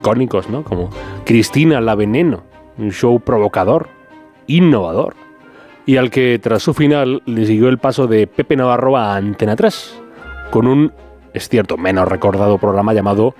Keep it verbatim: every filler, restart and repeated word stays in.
icónicos, ¿no? Como Cristina la Veneno, un show provocador, innovador, y al que tras su final le siguió el paso de Pepe Navarro a Antena tres, con un, es cierto, menos recordado programa llamado